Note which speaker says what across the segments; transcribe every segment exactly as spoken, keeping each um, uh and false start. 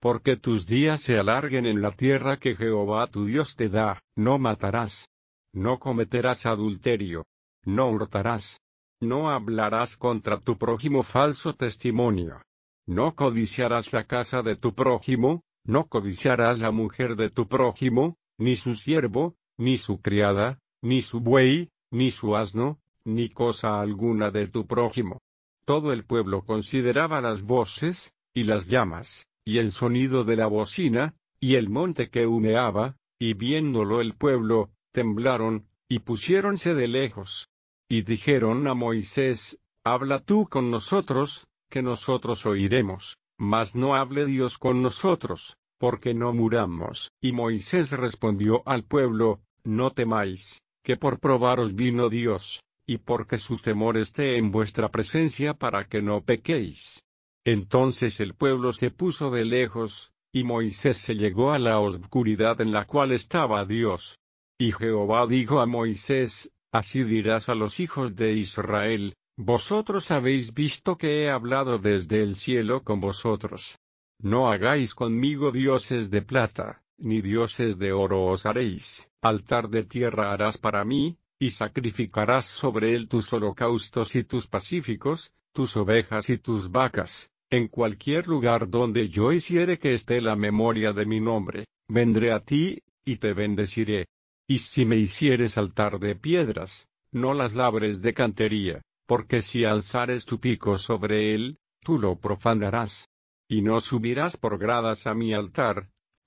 Speaker 1: porque tus días se alarguen en la tierra que Jehová tu Dios te da. No matarás. No cometerás adulterio. No hurtarás. No hablarás contra tu prójimo falso testimonio. No codiciarás la casa de tu prójimo, no codiciarás la mujer de tu prójimo, ni su siervo, ni su criada, ni su buey, ni su asno, ni cosa alguna de tu prójimo. Todo el pueblo consideraba las voces, y las llamas, y el sonido de la bocina, y el monte que humeaba, y viéndolo el pueblo, temblaron, y pusiéronse de lejos. Y dijeron a Moisés, habla tú con nosotros, que nosotros oiremos, mas no hable Dios con nosotros, porque no muramos. Y Moisés respondió al pueblo, no temáis, que por probaros vino Dios, y porque su temor esté en vuestra presencia para que no pequéis. Entonces el pueblo se puso de lejos, y Moisés se llegó a la oscuridad en la cual estaba Dios. Y Jehová dijo a Moisés, así dirás a los hijos de Israel, vosotros habéis visto que he hablado desde el cielo con vosotros. No hagáis conmigo dioses de plata, ni dioses de oro os haréis. Altar de tierra harás para mí, y sacrificarás sobre él tus holocaustos y tus pacíficos, tus ovejas y tus vacas. En cualquier lugar donde yo hiciere que esté la memoria de mi nombre, vendré a ti, y te bendeciré. Y si me hicieres altar de piedras, no las labres de cantería, porque si alzares tu pico sobre él, tú lo profanarás. Y no subirás por gradas a mi altar.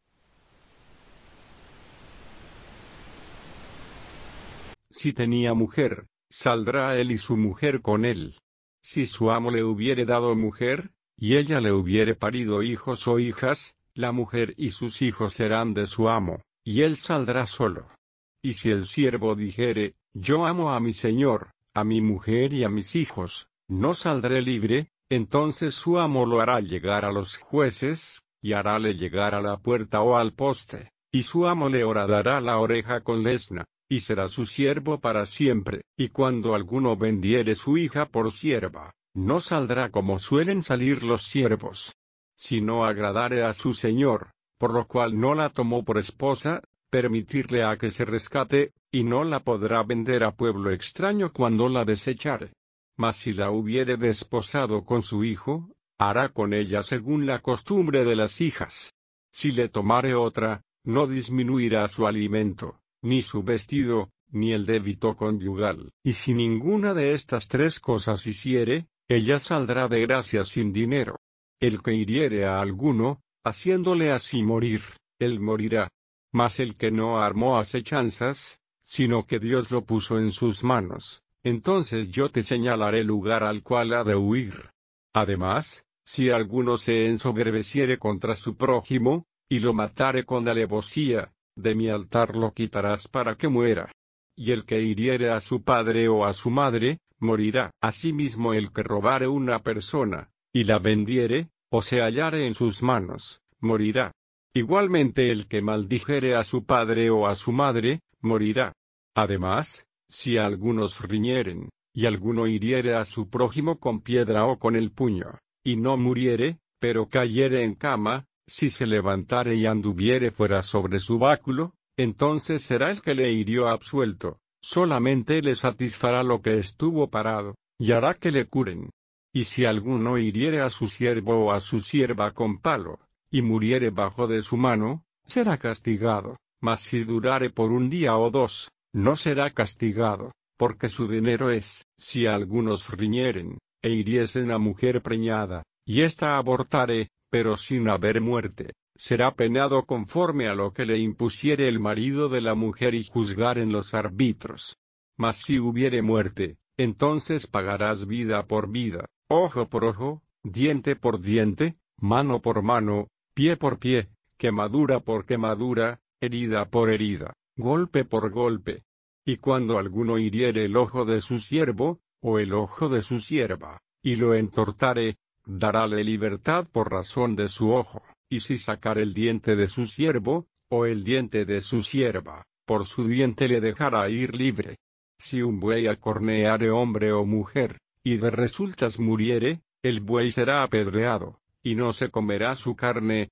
Speaker 1: Si tenía mujer, saldrá él y su mujer con él. Si su amo le hubiere dado mujer, y ella le hubiere parido hijos o hijas, la mujer y sus hijos serán de su amo, y él saldrá solo. Y si el siervo dijere, yo amo a mi señor, a mi mujer y a mis hijos, no saldré libre, entonces su amo lo hará llegar a los jueces, y harále llegar a la puerta o al poste, y su amo le horadará la oreja con lesna, y será su siervo para siempre. Y cuando alguno vendiere su hija por sierva, no saldrá como suelen salir los siervos. Si no agradare a su señor, por lo cual no la tomó por esposa, permitirle a que se rescate, y no la podrá vender a pueblo extraño cuando la desechare. Mas si la hubiere desposado con su hijo, hará con ella según la costumbre de las hijas. Si le tomare otra, no disminuirá su alimento, ni su vestido, ni el débito conyugal. Y si ninguna de estas tres cosas hiciere, ella saldrá de gracia sin dinero. El que hiriere a alguno, haciéndole así morir, él morirá. Mas el que no armó asechanzas, sino que Dios lo puso en sus manos, entonces yo te señalaré lugar al cual ha de huir. Además, si alguno se ensoberbeciere contra su prójimo, y lo matare con alevosía, de mi altar lo quitarás para que muera. Y el que hiriere a su padre o a su madre, morirá. Asimismo el que robare una persona, y la vendiere, o se hallare en sus manos, morirá. Igualmente el que maldijere a su padre o a su madre, morirá. Además, si algunos riñeren, y alguno hiriere a su prójimo con piedra o con el puño, y no muriere, pero cayere en cama, si se levantare y anduviere fuera sobre su báculo, entonces será el que le hirió absuelto, solamente le satisfará lo que estuvo parado, y hará que le curen. Y si alguno hiriere a su siervo o a su sierva con palo, y muriere bajo de su mano, será castigado, mas si durare por un día o dos, no será castigado, porque su dinero es. Si algunos riñeren, e hiriesen a mujer preñada, y ésta abortare, pero sin haber muerte, será penado conforme a lo que le impusiere el marido de la mujer y juzgaren los árbitros. Mas si hubiere muerte, entonces pagarás vida por vida, ojo por ojo, diente por diente, mano por mano, pie por pie, quemadura por quemadura, herida por herida, golpe por golpe. Y cuando alguno hiriere el ojo de su siervo, o el ojo de su sierva, y lo entortare, darále libertad por razón de su ojo. Y si sacar el diente de su siervo, o el diente de su sierva, por su diente le dejará ir libre. Si un buey acorneare hombre o mujer, y de resultas muriere, el buey será apedreado, y no se comerá su carne,